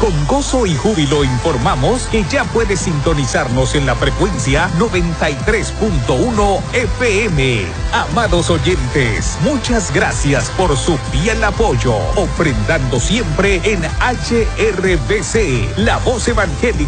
Con gozo y júbilo informamos que ya puedes sintonizarnos en la frecuencia 93.1 FM. Amados oyentes, muchas gracias por su fiel apoyo, ofrendando siempre en HRBC, la voz evangélica